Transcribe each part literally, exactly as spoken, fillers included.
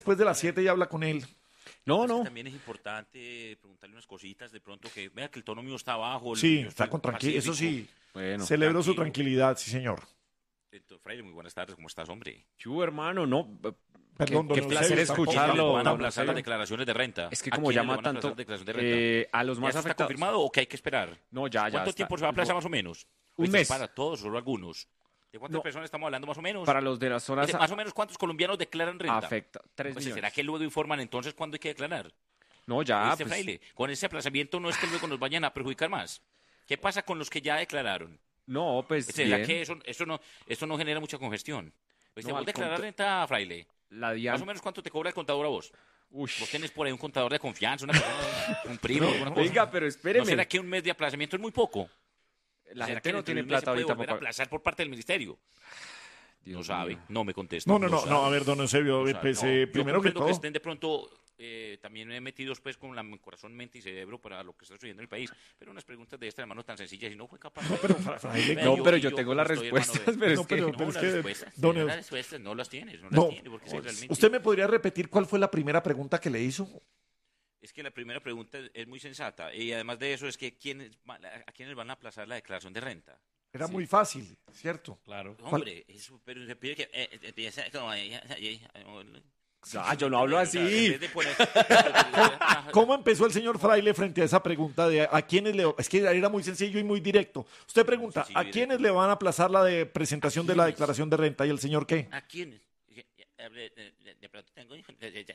después de las siete y habla con él. No, Es que no. también es importante preguntarle unas cositas, de pronto que vea que el tono mío está bajo. Sí, yo está estoy con tranquilidad. Eso pacífico. sí, Bueno, celebro su tranquilo. tranquilidad, sí, señor. Entonces, Fraile, muy buenas tardes, ¿cómo estás, hombre? chu, hermano, no. eh, Perdón, qué, qué don placer Eusebio, tampoco escucharlo. ¿Le van a don aplazar las Eusebio. declaraciones de renta? Es que ¿A como quiénes llama le van a aplazar tanto las declaraciones de renta? eh, a los ¿Ya más eso está afectados. confirmado o que hay que esperar? No, ya, ya. ¿Cuánto está. tiempo se va a aplazar más o menos? Un Oíste, mes. Para todos, solo algunos. ¿De cuántas No. personas estamos hablando más o menos? Para los de las zonas Oíste, más o menos, ¿cuántos colombianos declaran renta? afecta. Tres Pues, millones. ¿será que luego informan entonces cuándo hay que declarar? No, ya. ¿Oíste, Pues, Fraile? Con ese aplazamiento no es que luego nos vayan a perjudicar más. ¿Qué pasa con los que ya declararon? no, pues. ¿Será bien. que eso, eso, no, eso no genera mucha congestión? ¿Oíste, No, vos al declarar contra- renta, Fraile? La DIAN. Más o menos, ¿cuánto te cobra el contador a vos? Ush. Vos tenés por ahí un contador de confianza, una persona, un primo, alguna cosa. Venga, pero ¿No espéreme. será que un mes de aplazamiento es muy poco? La ¿Será gente que no dentro de tiene un mes se plata puede ahorita volver para a aplazar por parte del ministerio? Dios No sabe, mío. no me contesta. No, no, no, sabe. no, a ver, don Eusebio, No sabe, pues, no. eh, Yo primero que comprendo todo, estén de pronto eh, también metidos pues con la corazón, mente y cerebro para lo que está sucediendo en el país, pero unas preguntas de este hermano tan sencillas y no fue capaz. no, pero Fra- Fraile, Vea, No, yo- pero y yo yo tengo cómo las estoy, hermano, respuestas, ve. pero es No, que. pero- No, es las que, respuestas, don las Eus- respuestas no las tienes, no las no, tiene, porque es que realmente... ¿usted me podría repetir cuál fue la primera pregunta que le hizo? Es que la primera pregunta es muy sensata y además de eso es que ¿quiénes, va- a quiénes van a aplazar la declaración de renta? Era Sí. muy fácil, ¿cierto? Claro. Hombre, eso, pero se pide que eh, eh, empieza como... eh, eh, eh, eh, Ah, yo no hablo o sea, en así. vez de poner- ¿Cómo empezó el señor Fraile frente a esa pregunta de a quiénes le... Es que era muy sencillo y muy directo. Usted pregunta, Sencillo y ¿a quiénes le van a aplazar la de presentación de la quiénes? declaración de renta? ¿Y el señor qué? ¿A quiénes? De, de- de- de pronto tengo hijos. de- de- de-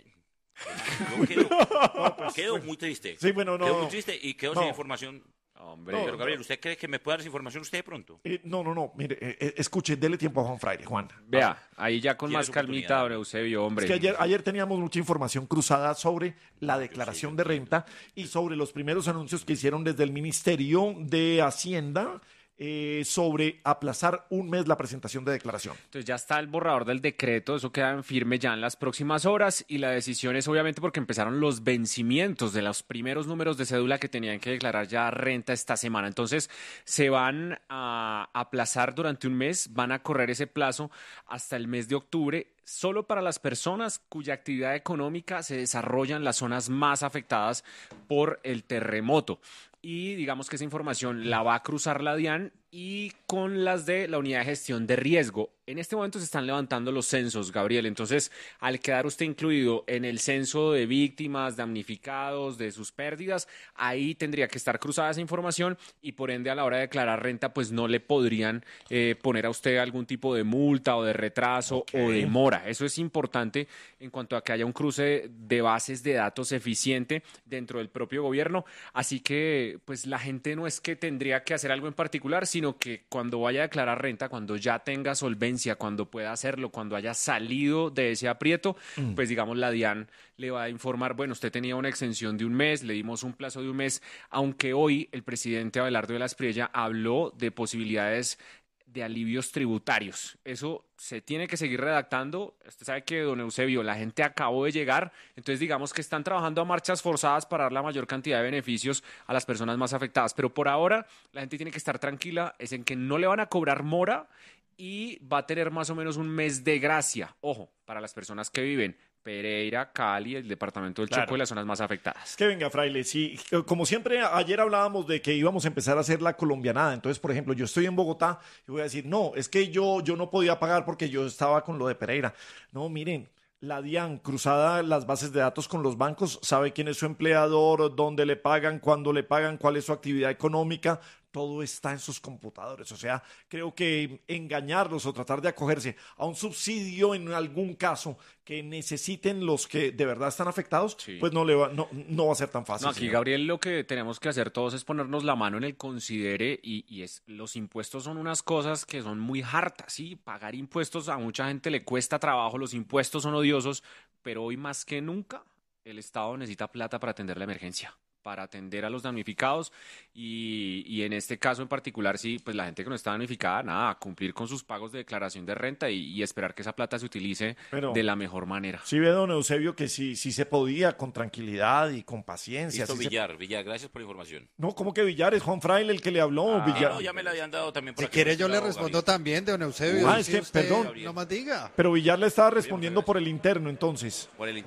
Yo quedo, quedo muy triste. Sí, bueno, no. Quedo muy triste y quedo No. sin información. Hombre. Pero Gabriel, ¿usted cree que me puede dar esa información usted de pronto? Eh, no, no, no, mire, eh, eh, escuche, dele tiempo a Juan Fraile, Juan. Vea, ahí ya con Tiene más su calmita, oportunidad. don Eusebio, hombre. Es que ayer, ayer teníamos mucha información cruzada sobre la declaración de renta y sobre los primeros anuncios que hicieron desde el Ministerio de Hacienda eh, sobre aplazar un mes la presentación de declaración. Entonces ya está el borrador del decreto, eso queda en firme ya en las próximas horas y la decisión es obviamente porque empezaron los vencimientos de los primeros números de cédula que tenían que declarar ya renta esta semana. Entonces se van a aplazar durante un mes, van a correr ese plazo hasta el mes de octubre solo para las personas cuya actividad económica se desarrolla en las zonas más afectadas por el terremoto. Y digamos que esa información la va a cruzar la DIAN y con las de la unidad de gestión de riesgo. En este momento se están levantando los censos, Gabriel. Entonces, al quedar usted incluido en el censo de víctimas, damnificados, de sus pérdidas, ahí tendría que estar cruzada esa información y por ende a la hora de declarar renta, pues no le podrían eh, poner a usted algún tipo de multa o de retraso Ok. o de mora. Eso es importante en cuanto a que haya un cruce de bases de datos eficiente dentro del propio gobierno. Así que, pues la gente no es que tendría que hacer algo en particular, sino que cuando vaya a declarar renta, cuando ya tenga solvencia, cuando pueda hacerlo, cuando haya salido de ese aprieto, Mm. pues digamos la DIAN le va a informar, bueno, usted tenía una exención de un mes, le dimos un plazo de un mes, aunque hoy el presidente Abelardo de la Espriella habló de posibilidades de alivios tributarios. Eso se tiene que seguir redactando. Usted sabe que, don Eusebio, la gente acabó de llegar, entonces digamos que están trabajando a marchas forzadas para dar la mayor cantidad de beneficios a las personas más afectadas. Pero por ahora la gente tiene que estar tranquila, es en que no le van a cobrar mora y va a tener más o menos un mes de gracia. Ojo, para las personas que viven Pereira, Cali, el departamento del Claro. Chocó y las zonas más afectadas. Es que venga, Fraile, sí, como siempre, ayer hablábamos de que íbamos a empezar a hacer la colombianada. Entonces, por ejemplo, yo estoy en Bogotá y voy a decir, no, es que yo, yo no podía pagar porque yo estaba con lo de Pereira. No, miren, la DIAN, cruzada las bases de datos con los bancos, sabe quién es su empleador, dónde le pagan, cuándo le pagan, cuál es su actividad económica. Todo está en sus computadores. O sea, creo que engañarlos o tratar de acogerse a un subsidio en algún caso que necesiten los que de verdad están afectados, Sí. pues no, le va, no, no va a ser tan fácil. No, aquí, señor. Gabriel, lo que tenemos que hacer todos es ponernos la mano en el considere y, y es los impuestos son unas cosas que son muy hartas, ¿sí? Pagar impuestos a mucha gente le cuesta trabajo, los impuestos son odiosos, pero hoy más que nunca el Estado necesita plata para atender la emergencia. para atender a los damnificados y, y en este caso en particular, sí, pues la gente que no está damnificada, nada, cumplir con sus pagos de declaración de renta y, y esperar que esa plata se utilice Pero, de la mejor manera. Sí ve, don Eusebio, que sí, sí se podía con tranquilidad y con paciencia. Listo, sí se- Villar, Villar, gracias por la información. No, ¿cómo que Villares? Juan Fraile, el que le habló. Ah, Villar. no, ya me la habían dado también por Si acá, quiere yo le abogado respondo Gabriel. también, don Eusebio. Ah, si es que, usted perdón. no más diga. Pero Villar le estaba respondiendo por el interno, entonces. Por el